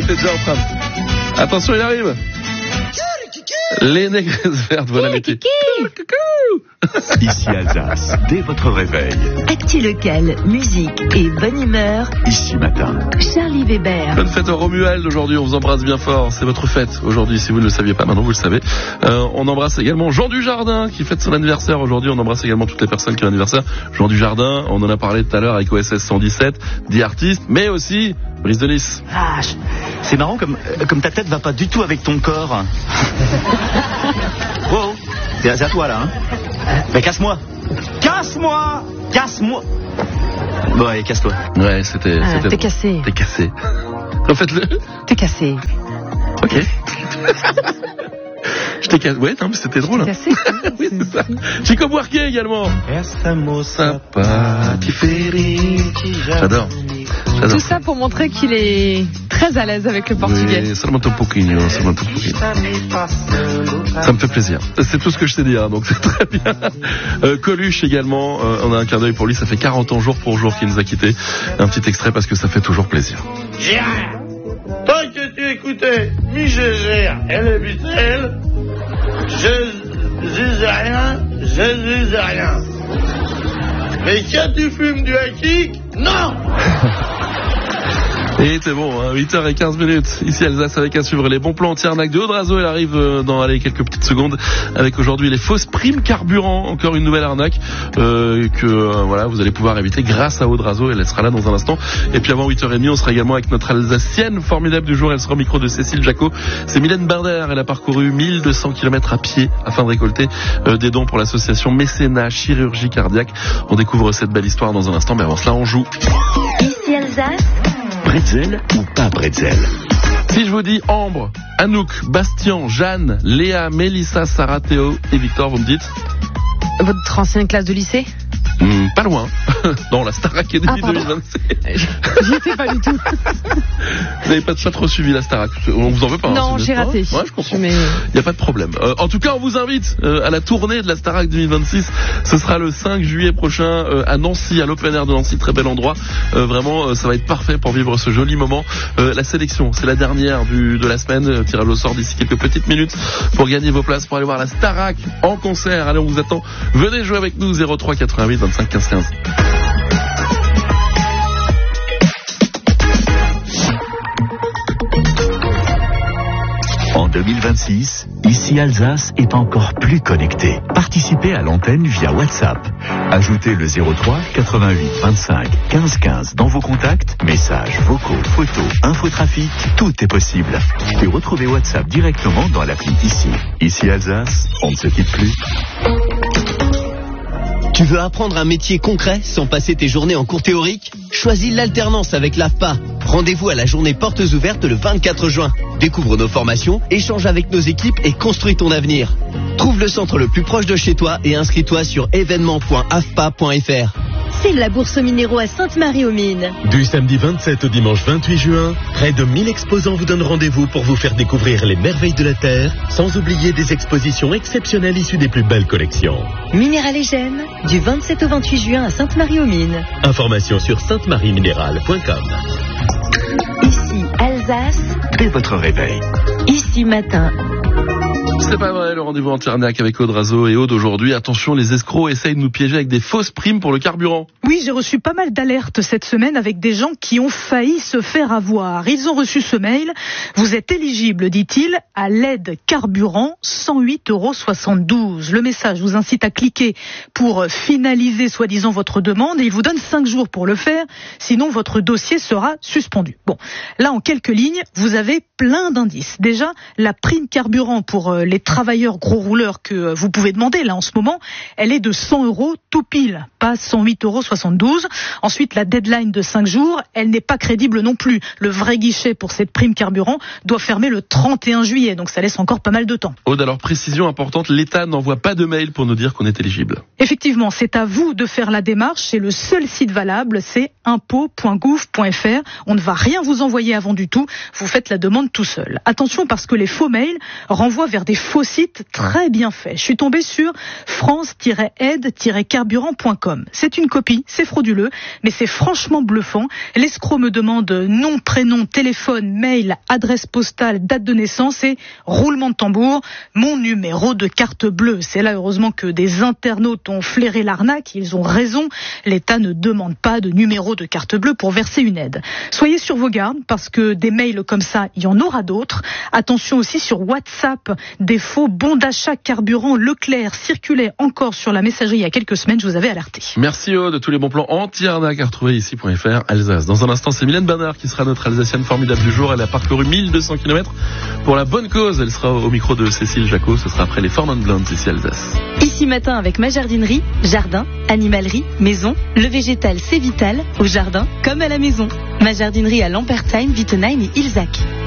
était déjà en train. Attention, il arrive. Les négresses vertes, voilà l'été. Ici Alsace, dès votre réveil. Actu local, musique et bonne humeur. Ici matin. Charlie Weber. Bonne fête au Romuald aujourd'hui, on vous embrasse bien fort. C'est votre fête aujourd'hui, si vous ne le saviez pas, maintenant vous le savez. On embrasse également Jean Dujardin qui fête son anniversaire aujourd'hui. On embrasse également toutes les personnes qui ont anniversaire. Jean Dujardin, on en a parlé tout à l'heure avec OSS 117, The Artist, mais aussi Brice de Nice. Ah, c'est marrant comme ta tête va pas du tout avec ton corps. Wow, c'est à toi là, hein. Mais casse-moi. Bon, allez, casse-toi. Ouais, c'était t'es cassé. T'es cassé. Refaites-le. T'es cassé. Ok. Je t'ai cassé. Ouais, non, mais c'était drôle. T'es cassé. Oui, c'est ça. Chico Buarque également. J'adore. Tout ça pour montrer qu'il est très à l'aise avec le portugais. Oui, seulement un pouquinho. Ça me fait plaisir. C'est tout ce que je sais dire, donc c'est très bien. Coluche également, on a un clin d'œil pour lui. Ça fait 40 ans jour pour jour qu'il nous a quittés. Un petit extrait parce que ça fait toujours plaisir. Gérard, tant que tu écoutais Gégère et le Butel, je disais rien. Mais quand tu fumes du hakik, non. Et c'est bon, hein, 8h15, ici Alsace avec à suivre les bons plans anti-arnaque de Audrazo. Elle arrive dans quelques petites secondes avec aujourd'hui les fausses primes carburant, encore une nouvelle arnaque voilà, vous allez pouvoir éviter grâce à Audrazo. Elle sera là dans un instant. Et puis avant 8h30, on sera également avec notre Alsacienne formidable du jour. Elle sera au micro de Cécile Jacot. C'est Mylène Binder. Elle a parcouru 1200 km à pied afin de récolter des dons pour l'association Mécénat Chirurgie Cardiaque. On découvre cette belle histoire dans un instant, mais avant cela, on joue. Ici Alsace. Bretzel ou pas bretzel? Si je vous dis Ambre, Anouk, Bastien, Jeanne, Léa, Mélissa, Sarah, Théo et Victor, vous me dites? Votre ancienne classe de lycée? Pas loin. Non, la Star Academy 2026. J'y étais pas du tout. Vous n'avez pas trop suivi la Star Academy. On vous en veut pas. Non, j'ai raté. Ouais, je comprends. Il n'y a pas de problème. En tout cas, on vous invite à la tournée de la Star Academy 2026. Ce sera le 5 juillet prochain à Nancy, à l'Open Air de Nancy. Très bel endroit. Vraiment, ça va être parfait pour vivre ce joli moment. La sélection, c'est la dernière de la semaine. Tirage au sort d'ici quelques petites minutes pour gagner vos places pour aller voir la Starac en concert. Allez, on vous attend. Venez jouer avec nous. 03 88 25 15 15. En 2026, ici Alsace est encore plus connectée. Participez à l'antenne via WhatsApp. Ajoutez le 03 88 25 15 15 dans vos contacts, messages, vocaux, photos, infotrafic, tout est possible. Et retrouvez WhatsApp directement dans l'appli ici. Ici Alsace, on ne se quitte plus. Tu veux apprendre un métier concret sans passer tes journées en cours théorique? Choisis l'alternance avec l'AFPA. Rendez-vous à la journée portes ouvertes le 24 juin. Découvre nos formations, échange avec nos équipes et construis ton avenir. Trouve le centre le plus proche de chez toi et inscris-toi sur événement.afpa.fr. C'est la bourse aux minéraux à Sainte-Marie-aux-Mines. Du samedi 27 au dimanche 28 juin, près de 1000 exposants vous donnent rendez-vous pour vous faire découvrir les merveilles de la Terre, sans oublier des expositions exceptionnelles issues des plus belles collections. Minéral et Gemmes, du 27 au 28 juin à Sainte-Marie-aux-Mines. Information sur saintemarieminéral.com. Ici Alsace. Dès votre réveil. Ici matin. C'est pas vrai, le rendez-vous anti-arnaque avec Audrazo et Aude aujourd'hui. Attention, les escrocs essayent de nous piéger avec des fausses primes pour le carburant. Oui, j'ai reçu pas mal d'alertes cette semaine avec des gens qui ont failli se faire avoir. Ils ont reçu ce mail. Vous êtes éligible, dit-il, à l'aide carburant 108,72 €. Le message vous incite à cliquer pour finaliser soi-disant votre demande et il vous donne 5 jours pour le faire. Sinon, votre dossier sera suspendu. Bon, là, en quelques lignes, vous avez plein d'indices. Déjà, la prime carburant pour les travailleurs gros rouleurs que vous pouvez demander là en ce moment, elle est de 100 € tout pile, pas 108,72 €. Ensuite, la deadline de 5 jours, elle n'est pas crédible non plus. Le vrai guichet pour cette prime carburant doit fermer le 31 juillet, donc ça laisse encore pas mal de temps. Aude, alors précision importante, l'État n'envoie pas de mail pour nous dire qu'on est éligible. Effectivement, c'est à vous de faire la démarche, c'est le seul site valable, c'est impôts.gouv.fr. On ne va rien vous envoyer avant du tout, vous faites la demande tout seul. Attention parce que les faux mails renvoient vers des faux sites très bien faits. Je suis tombée sur france-aide-carburant.com. C'est une copie, c'est frauduleux, mais c'est franchement bluffant. L'escroc me demande nom, prénom, téléphone, mail, adresse postale, date de naissance et roulement de tambour, mon numéro de carte bleue. C'est là heureusement que des internautes ont flairé l'arnaque. Ils ont raison. L'État ne demande pas de numéro de carte bleue pour verser une aide. Soyez sur vos gardes parce que des mails comme ça, il y en aura d'autres. Attention aussi sur WhatsApp, des faux bons d'achat carburant Leclerc circulaient encore sur la messagerie il y a quelques semaines. Je vous avais alerté. Merci de tous les bons plans anti-arnaque à retrouver ici.fr Alsace. Dans un instant, c'est Mylène Bernard qui sera notre Alsacienne formidable du jour. Elle a parcouru 1200 km pour la bonne cause. Elle sera au micro de Cécile Jacot. Ce sera après les Four Non Blondes ici Alsace. Ici matin avec ma jardinerie, jardin, animalerie, maison, le végétal c'est vital, au jardin comme à la maison. Ma jardinerie à Lampertheim, Wittenheim et Ilzac.